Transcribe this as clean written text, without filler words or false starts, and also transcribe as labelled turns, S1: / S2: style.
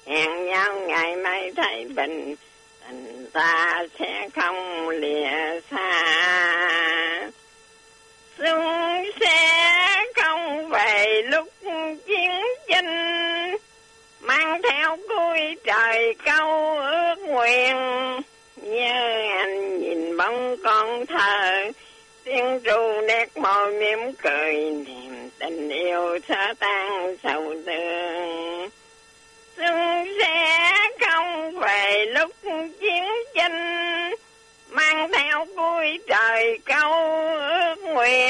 S1: hẹn nhau ngày mai thấy bình, tình ta sẽ không lìa xa. Xuân sẽ không về lúc chiến tranh, mang theo cuối trời câu ước nguyện. Nhớ anh nhìn bóng con thơ, tiếng ru nét môi mỉm cười, niềm tình yêu xóa tan sầu thương.